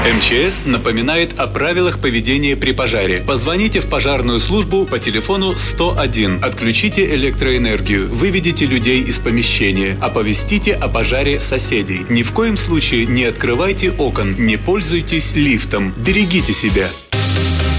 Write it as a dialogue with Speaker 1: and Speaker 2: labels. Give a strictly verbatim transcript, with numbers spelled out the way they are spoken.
Speaker 1: эм че эс напоминает о правилах поведения при пожаре. Позвоните в пожарную службу по телефону сто один. Отключите электроэнергию, выведите людей из помещения, оповестите о пожаре соседей. Ни в коем случае не открывайте окон, не пользуйтесь лифтом. Берегите себя.